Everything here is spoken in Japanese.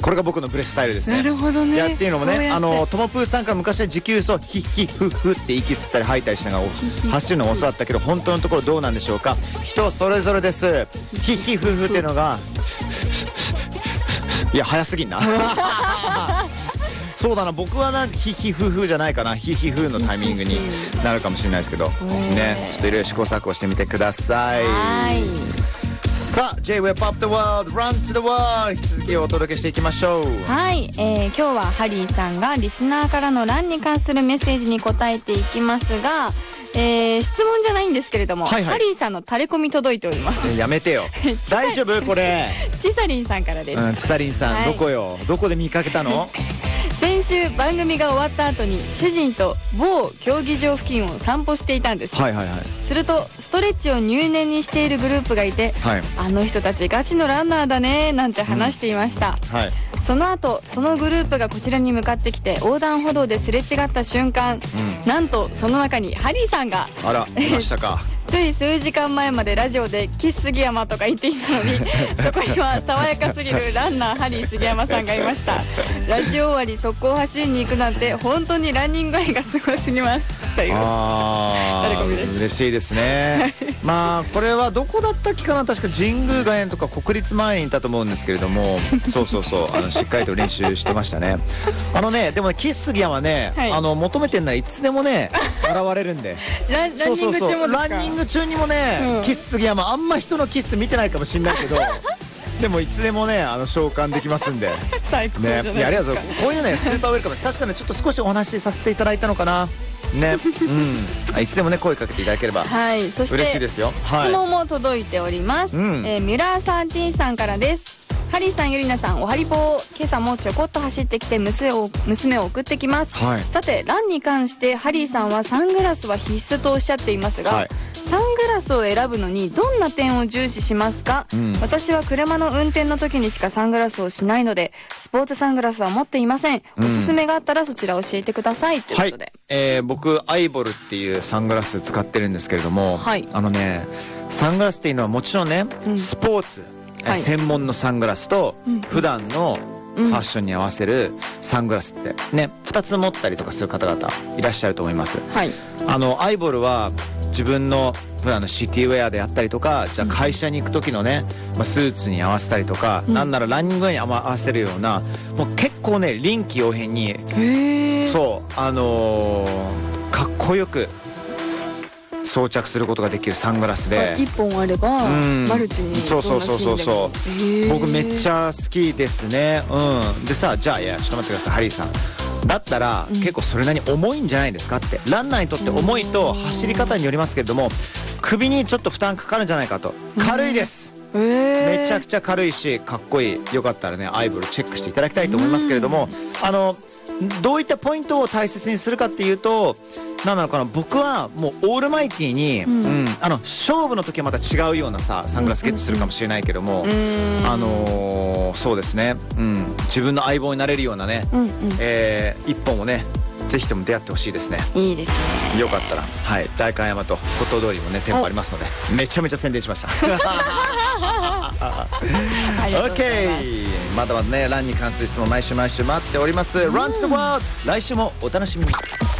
これが僕のブレススタイルですね。 なるほどね。 いやっていうのもね、 トモプーさんから昔は持久走ヒッヒッフッフって息吸ったり吐いたりしながら走るのを教わったけど、本当のところどうなんでしょうか。人それぞれです。ヒッヒッフッフっていうのがいや早すぎんなそうだな、僕はなヒッヒッフッフじゃないかな、ヒッヒッフのタイミングになるかもしれないですけどね、ちょっといろいろ試行錯誤してみてください。さあ J-Web Up the World Run to the World 引き続きお届けしていきましょう。 はい、今日はハリーさんがリスナーからのランに関するメッセージに答えていきますが、質問じゃないんですけれども、ハリーさんのタレコミ届いております。 やめてよ大丈夫これチサリンさんからです。 チサリンさん、どこよ、どこで見かけたの？ 先週番組が終わった後に主人と某競技場付近を散歩していたんです。するとストレッチを入念にしているグループがいて、あの人たちガチのランナーだねなんて話していました。その後そのグループがこちらに向かってきて横断歩道ですれ違った瞬間、なんとその中にハリーさんが。 あら、いましたかつい数時間前までラジオでキス杉山とか言っていたのにそこには爽やかすぎるランナーハリー杉山さんがいました。ラジオ終わり速攻走りに行くなんて本当にランニング愛がすごすぎますというタレコミです。 嬉しいですねまあこれはどこだったっけかな、確か神宮外苑とか国立前にいたと思うんですけれどもそうしっかりと練習してましたねでもキス杉山ね、求めてんならいつでもね現れるんでランニング中もですか？ ランニング中にもね、キス杉山あんま人のキス見てないかもしれないけどでもいつでもね召喚できますんで最高じゃないですか。 いやありがとうございます。こういうねスーパーウェルカムです。確かにちょっと少しお話しさせていただいたのかなねいつでもね声かけていただければそして嬉しいですよ。 質問も届いております。ミュラー13さんからです。ハリーさん、ユリナさん、おはりぽー。今朝もちょこっと走ってきて娘を送ってきます。さてランに関してハリーさんはサングラスは必須とおっしゃっていますが、サングラスを選ぶのにどんな点を重視しますか？私は車の運転の時にしかサングラスをしないのでスポーツサングラスは持っていません。おすすめがあったらそちら教えてくださいということで、 僕アイボルっていうサングラス使ってるんですけれども、サングラスっていうのはもちろんね、スポーツ専門のサングラスと普段のファッションに合わせるサングラスってね2つ持ったりとかする方々いらっしゃると思います。アイボルは自分の普段のシティウェアであったりとか、じゃあ会社に行く時のね、スーツに合わせたりとか、なんならランニングに合わせるようなもう結構ね臨機応変にかっこよく装着することができるサングラスで、 1本あればマルチにどんなシーンでも。 僕めっちゃ好きですね。でさ、じゃあちょっと待ってくださいハリーさん、だったら結構それなりに重いんじゃないですかって。ランナーにとって重いと走り方によりますけれども首にちょっと負担かかるんじゃないかと。軽いです。めちゃくちゃ軽いしかっこいい。よかったらねアイボルチェックしていただきたいと思いますけれども、どういったポイントを大切にするかっていうと、何なのかな、僕はもうオールマイティに、勝負の時はまた違うようなサングラスゲットするかもしれないけども、そうですね、自分の相棒になれるようなね、一本をねぜひとも出会ってほしいですね。 いいですね。 よかったら代官山と骨董通りもね店舗ありますので、めちゃめちゃ宣伝しましたOK、 まだまだねランに関する質問毎週待っております。 Run to the World、 来週もお楽しみに。